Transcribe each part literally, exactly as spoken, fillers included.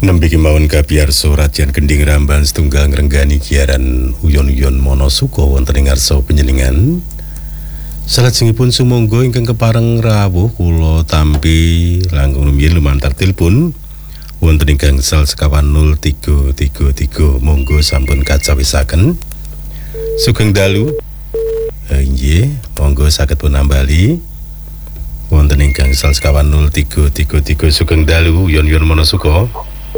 Nembe kemawon kapiyarsa Radyan Gending Ramban setunggal ngrenggani giaran uyon-uyon Monosuka wonten ing ngarsa panjenengan. Salajengipun sumangga ingkang kepareng rawuh kula tampi langkung rumiyin lumantar tilpun wonten ing gangsal sekawan nol tiga tiga tiga. Monggo sampun kacawisaken. Sugeng dalu. Eh, nggih, monggo saged punambali wonten ing gangsal sekawan nol tiga tiga tiga. Sugeng dalu uyon-uyon Monosuka.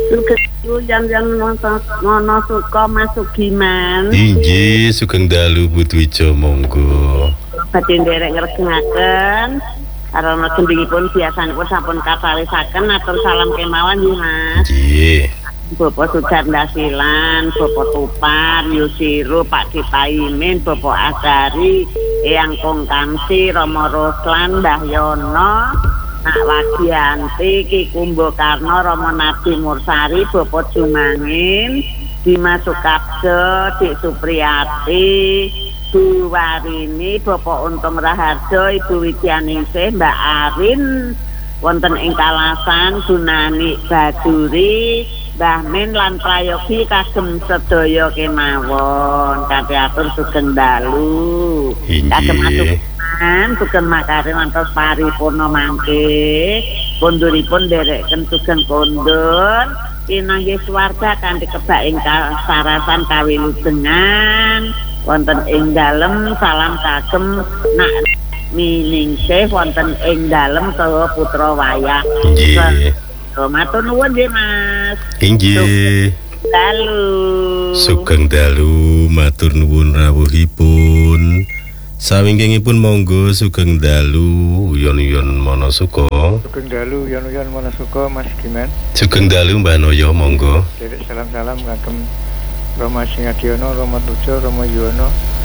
Sugeng yang Monosuka Masugiman. Inggih, sugeng dalu Bu Dwija, monggo. Badhe nderek ngrejengaken karena gendingipun biasanipun sampun katalisaken atur salam kemawon nggih Mas. Nggih. Bapak Sujardasilan, Bapak Tupar, Yusiro, Pak Dipaimin, Bapak Asari, Eyang Kongkamsi, Romo Roslan, Mbah Yono, Nak Wagianti, Ki Kumbo Karno, Romo Nabi Mursari, Bapak Jumangin, Dimas Sukabjo, Dik Supriyati, Bu Warini, Bapak Untung Raharjo, Ibu Widyaningsih, Mbak Arin, wonten ing Kalasan, Gunani Baduri, Mbah Min lan prayogi kagem sedaya kemawon. Kanthi atur sugeng dalu. Kagem aturan sugeng makarim antos paripurna mangke. Konduripun ndereken sugeng kondun pinanggih swarga kanthi kebak ing sarasan kawilujengan wonten ing dalem salam kagem Nak Miningsih wonten ing dalem saha putra wayah. Nggih. Matur nuwun nggih Mas. Inggih. Dalu. Sugeng dalu, matur nuwun rawuhipun. Sawingkingipun monggo sugeng dalu uyon-uyon Monosuka. Sugeng dalu uyon-uyon Monosuka Mas Giman. Sugeng dalu Mbah Noyo, monggo. Derek salam-salam kagem Rama Singadiono, Rama Tujo, Rama Yono.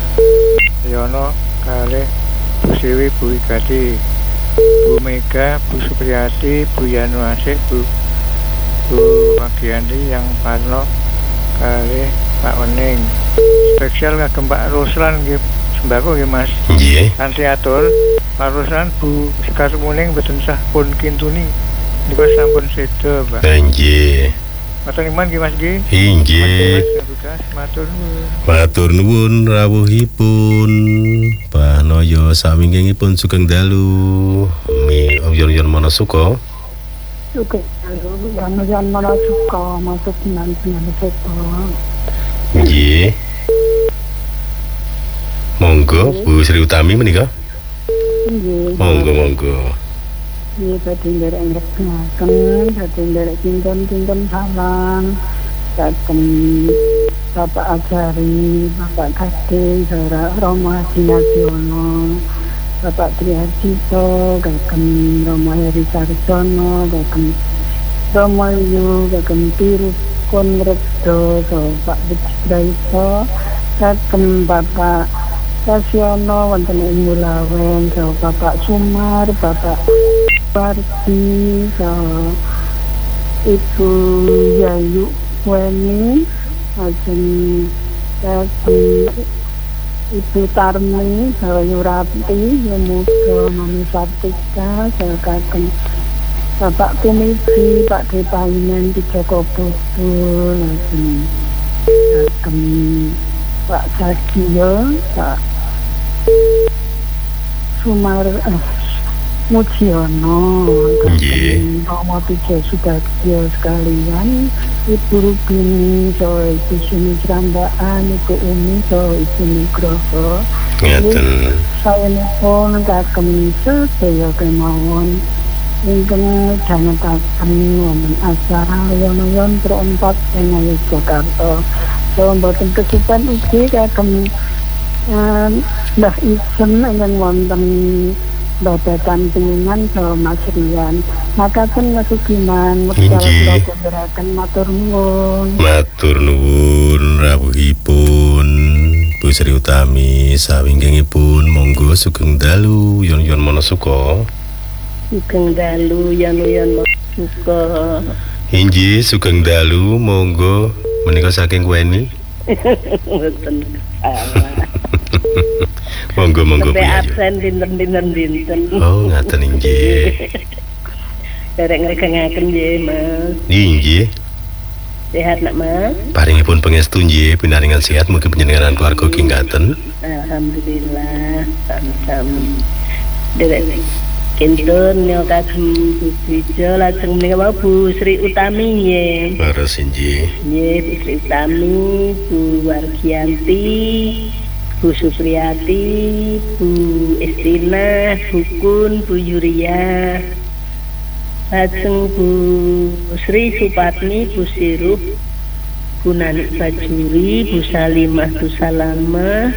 Yono kalih Bu Siwi, Bu Wigati, Bu Mega, Bu Supriyati, Bu Yanu Asih, Bu Bu Magianti yang Parno kali Pak Wening. Spesial kagem Pak Ruslan nggih sembako nggih Mas. Nggih. Kanthi atur Pak Ruslan Bu Sekar Muning mboten sah pun kintuni. Niku sampun seda, Pak. Nggih. Matur nuwun nggih Mas nggih. Inggih. Matur nuwun. Matur nuwun rawuhipun. Mbah Noyo sawingkingipun sugeng dalu. Mi uyon-uyon Monosuka. Sugeng dalu uyon-uyon Monosuka masuk nanti Monosuka. Nggih. Monggo Bu Sri Utami menika. Nggih. Monggo monggo. Nggih badhe nderek ngrejengaken, badhe nderek kinten-kinten salam kagem Bapak Ajari, Bapak Kading, Saudara Romo Singadiono, Bapak Triharjito, kagem Romo Heri Sarjono, kagem Romo Yu, kagem Piru Konrekdo, Bapak Wijitraito, kagem Bapak Kasyono, wonten ing Mulawen, Bapak Sumar, Bapak Parti, Ibu Yayu Weni, ajeng kagem Ibu Tarmi, Sayu Rapti, Muga Mami Sartika, kagem Bapak Kumisi, Pak Dipaimen, Joko Bubul, ajeng kagem Pak Sagio, Pak Sumar eh, Mujiono, kagem Romo Tiga Sudagyo sekalian, Ibu Rubini, so Ibu Sumi Serambaan, Ibu Umi, so Ibu Nugroho. Ngaten. Saya pun kagem sedaya kemawon ingkang dhanetaken wonten acara uyon-uyon perempat ing Yogyakarta. So mboten kesupen ugi kagem Mbah Ijen ingkang wonten babatan piungan so Mas Rian. Makaten Mas Sugiman, Nggih. Mekaten matur nuwun. Matur nuwun rawuhipun Bu Sri Utami sawingkingipun monggo sugeng dalu uyon-uyon Monosuka. Sugeng dalu uyon-uyon Monosuka. Inggih, sugeng dalu monggo menika saking Weni. Mboten salah. Monggo monggo Bu Sampai Yayu. absen dinten-dinten dinten. Oh, ngaten inggih. Derek ngregengaken nggih, Mas. Inggih. Sehat nak Mas? Paringipun pangestu nggih pinaringan sehat mugi panjenengan keluarga kinggaten. Alhamdulillah, sami-sami. Derek kentun nyo kagem Budijo lajeng menika Bu Sri Utami nggih. Leres nggih. Nggih Bu Sri Utami, Bu Wargianti, Bu Supriyati, Bu Estina, Bu Kun, Bu Yuria. Lajeng Bu Sri Supatni, Bu Sirup, Bu Nanik Bajuri, Bu Salimah, Bu Salamah,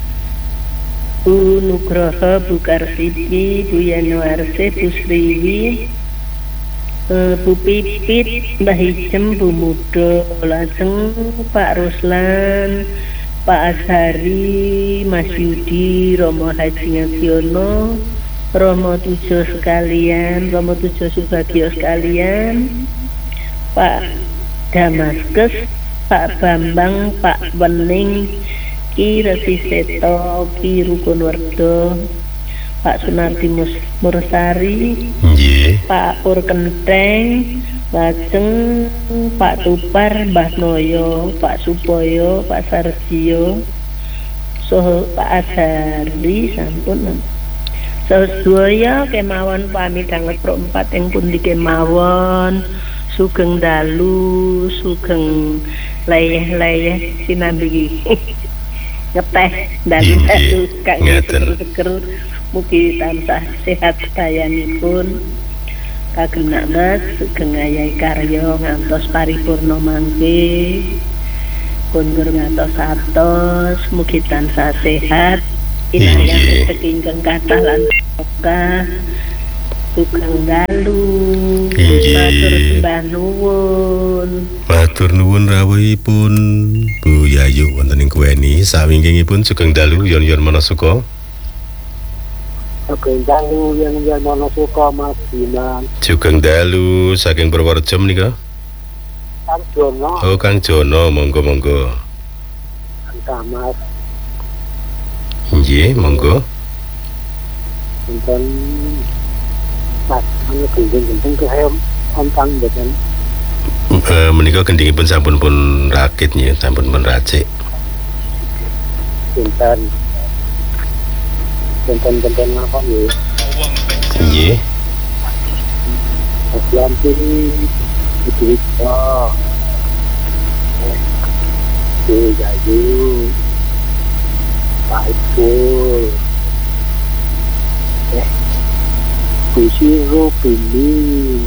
Bu Nugroho, Bu Karsidi, Bu Yanuarse, Bu Sriwi, Bu Pipit, Mbah Hijem, Bu Mudo, lajeng Pak Ruslan, Pak Azhari, Mas Yudi, Romo Haji Ngabiono, Romo Tujo sekalian, Romo Tujo Subagio sekalian, Pak Damaskus, Pak Bambang, Pak Wening, Ki Resi Seto, Ki Rukunwerdo, Pak Sunardi Mursari, Nggih. Pak Pur Kenteng, lajeng Pak Tupar, Mbah Noyo, Pak Supoyo, Pak Sarjio, soho Pak Azhari sampun. Sedaya kemawon pamit danget pro empat ing pundi kemawon sugeng dalu sugeng leyeh-leyeh sinambi ngeteh dalu dalu kang seger mugi tansah sehat dayanipun kagem nak Mas sugeng ayahi karya ngantos paripurna mangke kundur ngantos atos mugi tansah sehat. Inayah rezeki ingkang kathah lan barokah sugeng dalu matur sembah nuwun matur nuwun rawuhipun Bu Yayu wonten ing kuweni sawingkingipun sugeng dalu yon-yon manasuka sugeng dalu yon-yon manasuka Mas Dinan sugeng dalu saking Purworejo menika Kang Jono oh Kang Jono monggo-monggo Kang Mas nggih monggo Enten Mas anu gendeng-gendeng kehem ontang mboten eh menika gendingipun sampun pun rakit nggih sampun pun racik enten enten-enten apa nggih nggih Asianti itu oh eh jadi Pak Ipul eh Kusiru Pili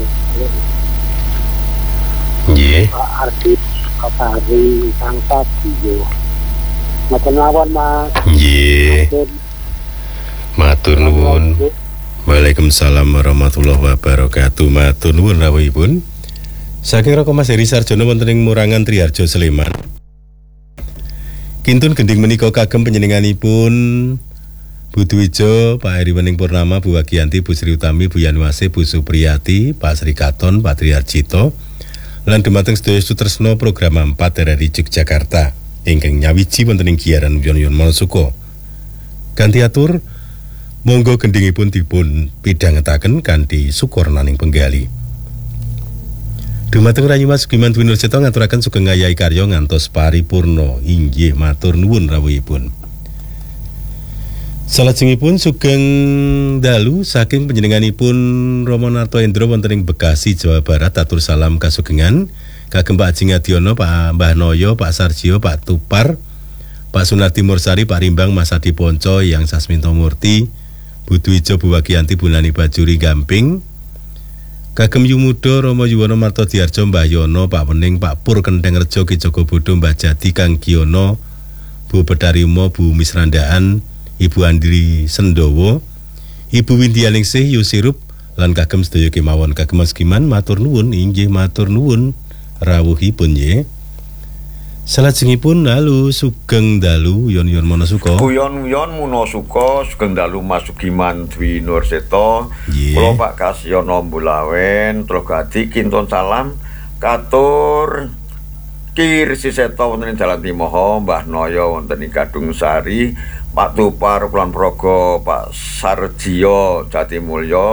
nggih Pak Ardit Kapari Sang Sadio Maten lawan Mas nggih matur nuwun Waalaikumsalam warahmatullahi wabarakatuh matur nuwun rawuhipun saking Roko Mas Heri Sarjono wonten ing Murangan Triharjo Sleman Kintun gending menika kagem panjenenganipun Bu Dwijo, Pak Heri Wening Purnama, Bu Wagianti, Bu Sri Utami, Bu Yanuase, Bu Supriyati, Pak Sri Katon, Pak Triarjito, lan dumateng sedaya sutresna program empat R R I Yogyakarta ingkang nyawiji wonten ing giyaran yon-yon manasuka. Ganti atur monggo gendingipun dipun pidhangetaken kanthi sukurnaning penggali. Dumateng Rayi Mas Giman Dwi Nurseto ngaturaken sugeng ngayahi karya ngantos paripurna inggih matur nuwun rawuhipun. Salajengipun sugeng dalu saking panjenenganipun Romo Narto Endro wonten ing Bekasi Jawa Barat atur salam kasugengan kagem Pak Haji Ngadiono, Pak Mbah Noyo, Pak Sarjio, Pak Tupar, Pak Sunardi Mursari, Pak Rimbang, Mas Adi Ponco, Yang Sasminto Murti, Bu Dwijo, Bu Wagianti, Bu Nani Bajuri Gamping, kagem Yumudo, Romo Yuwono Marto Diarjo, Mbah Yono, Pak Wening, Pak Pur Kenteng Rejo, Ki Joko Bodo, Mbah Jati, Kang Giono, Bu Bedarimo, Bu Misrandaan, Ibu Andri Sendowo, Ibu Windianingsih, Yusirup, lan kagem sedaya kemawon kagem Mas Giman matur nuwun inggih matur nuwun rawuhipun nggih. Salajengipun lalu sugeng dalu yon-yon manasuka. Yon-yon manasuka sugeng dalu Mas Sugiman Dwi Nurseto. Kula Pak Kasyono Mbulawen, Trogadi kinton salam katur Ki Resi Seto wonten ing Dalan Timoho, Mbah Noyo wonten ing Gadung Sari, Pak Tupar Kulon Progo, Pak Sarjio Jatimulyo,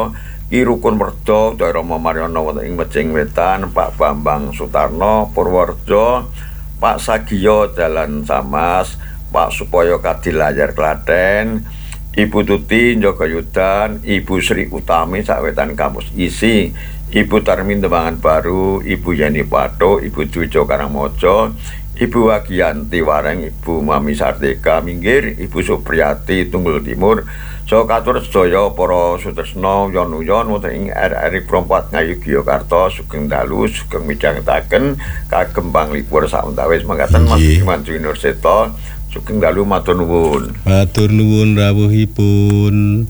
I Rukun Werda Daya Rama Maryana wonten ing Mejing Wetan, Pak Bambang Sutarno Purworejo, Pak Sagiyo Dalan Samas, Pak Supoyo Kadilayar Klaten, Ibu Tuti Jogayudan, Ibu Sri Utami Sawetan Kampus Isi, Ibu Tarmin Tembangan Baru, Ibu Yeni Pato, Ibu Dwijo Karangmojo, Ibu Wagiyanti Wareng, Ibu Mami Sartika Minggir, Ibu Supriyati Tunggul Timur, so katur sedaya para sutresna yon-yon wonten ing R R I Prompat Ngayogyakarta sugeng dalu sugeng midhangetaken kagem panglipur sawetawis mangkaten Mas Mantri Nurseta sugeng dalu matur nuwun. Matur nuwun rawuhipun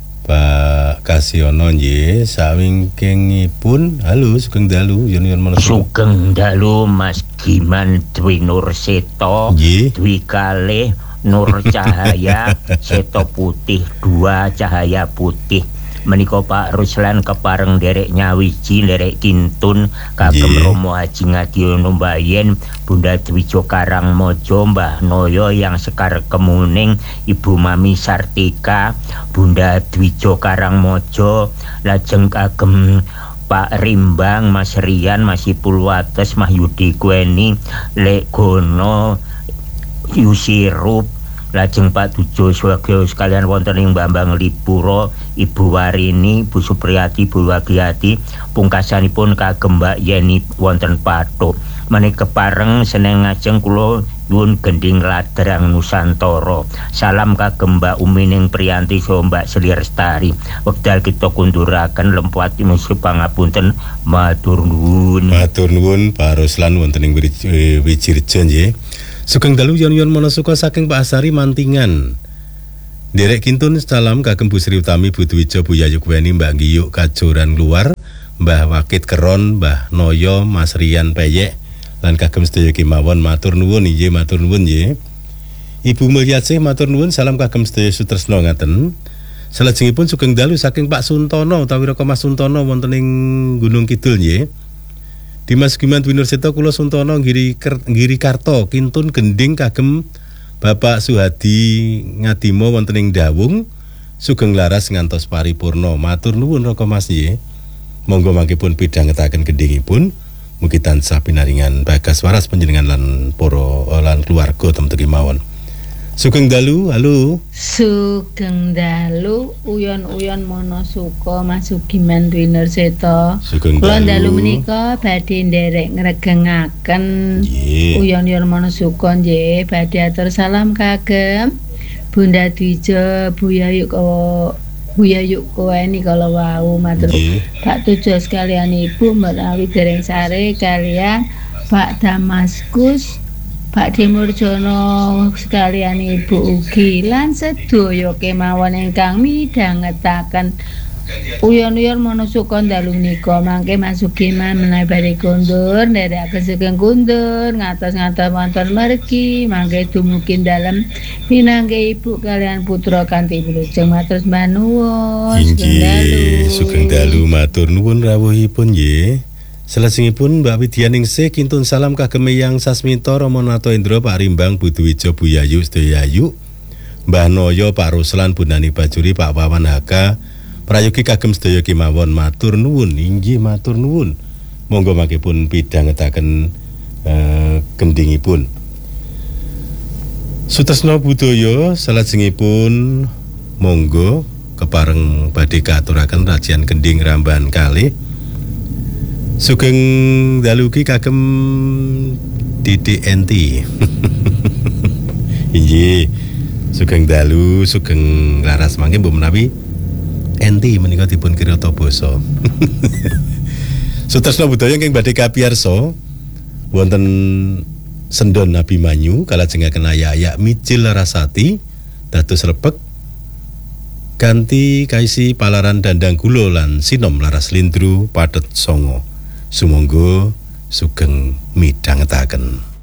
Pak Kasyono nggih sawingkingipun. Halo sugeng dalu yon-yon menapa. Sugeng dalu Mas Giman Dwi Nurseta Dwi kalih Nur Cahaya Seto Putih dua Cahaya Putih menika Pak Ruslan kepareng derek nyawiji derek kintun kagem yeah. Romo Haji Ngadiono Mbayen, Bunda Dwijo Karangmojo, Mbah Noyo yang Sekar Kemuning, Ibu Mami Sartika, Bunda Dwijo Karangmojo, lajeng kagem Pak Rimbang, Mas Rian, Mas Ipulwates, Mas Yudi Kweni, Lek Gono, Yusirup, lajeng Pak Tujo Swagyo sekalian wonten ing Bambang Lipuro, Ibu Warini, Ibu Supriyati, Ibu Wagiati, pungkasanipun kagem Mbak Yeni wonten Patok. Menika kepareng seneng ngajeng kula nyuwun gending ladrang Nusantara. Salam kagem Mbak Umining Priyanti saha Mbak Sri Lestari. Wekdal kita kunduraken lempati musuh pangapunten matur nuwun. Matur nuwun Pak Ruslan wonten ing Wijirjo nggih. Sugeng dalu yon-yon manasuka saking Pak Asari Mantingan. Derek kintun salam kagem Bu Sri Utami, Bu Dwijo, Bu Yayu Kweni, Mbak Giyuk Kajoran Luar, Mbah Wakit Keron, Mbah Noyo, Mas Rian Peyek, lan kagem sedaya kemawon matur nuwun nggih, matur nuwun nggih. Ibu Mulyasih matur nuwun salam kagem sedaya sutresna ngaten. Salajengipun sugeng dalu saking Pak Suntono utawi Raka Mas Suntono wonten ing Gunung Kidul nggih. Dimas Giman Dwi Nurseta kula Suntono Giri Giri Karto kintun gending kagem Bapak Suhadi Ngadimo wonten ing Dawung sugeng laras ngantos paripurna. Matur nuwun Raka Mas nggih. Monggo mangkipun pidhangetaken gendhingipun mugi tansah pinaringan bagas waras panjenengan lan para lan keluarga temen-temen mawon. Sugeng dalu, halo. Sugeng dalu, uyon-uyon Monosuka Mas Sugiman Dwi Nurseta. Sugeng dalu. Kula dalu menika badhe nderek ngregengaken yeah. uyon-uyon Monosuka nggih, badhe atur salam kagem Bunda Dwijo, Bu Yayu Bu Yayu Kweni kala wau matur. Yeah. Pak Tujo sekalian Ibu menawi dereng sare kalian Pak Damaskus, Pak Dimurjono sekalian Ibu ugi lan sedaya kemawon ingkang midhangetaken uyon-uyon Monosuka dalu nika mangke Mas Sugiman menawi badhe kundur nderekaken sugeng kundur ngatos-ngatos wonten mergi mangke dumugi dalem pinangge Ibu kalian putra kanthi wilujeng matur sembah nuwun. Inggih sugeng dalu matur nuwun rawuhipun nggih. Salajengipun Mbak Widyaningsih kintun salam kagem Eyang Sasmita Rama Nato Indra, Pak Rimbang, Bu Dwijo, Bu Yayu, sedaya Yayu, Mbah Noyo, Pak Ruslan, Bu Nani Bajuri, Pak Wawan Haka, prayogi kagem sedaya kemawon matur nuwun. Inggih matur nuwun. Monggo mangkipun pidhangetaken uh, gendhingipun. Sutresna budaya salajengipun monggo kepareng badhe katuraken rajian gendhing Rambahan kalih. Sugeng dalu ki kagem Didi Enti. Inggih. Sugeng dalu, sugeng laras mangke mbok menawi Enti menika dipun kirata basa. Sutresna budaya ingkang badhe kapiyarsa wonten Sendon Abimanyu kalajengaken ayak-ayak Mijil Larasati dados rebek kanthi kaisi palaran Dandang Gula lan Sinom Laras Lindru Padhet Songo. Sumangga sugeng midhangetaken.